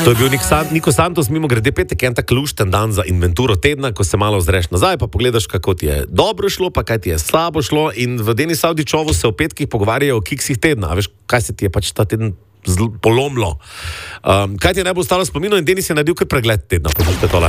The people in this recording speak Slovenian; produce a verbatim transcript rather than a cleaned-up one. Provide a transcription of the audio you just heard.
To je bil Nik San, Niko Santos, mimo grede petek, en tak lušten dan za inventuro tedna, ko se malo ozreš nazaj, pa pogledaš, kako ti je dobro šlo, pa kaj ti je slabo šlo. In v Denis Avdićovu se v petkih pogovarjajo o kiksih tedna. A veš, kaj se ti je pač ta teden polomlo. Um, kaj ti je najbolj ostalo v spominu? In Denis je naredil kar pregled tedna. Poslušajte tole.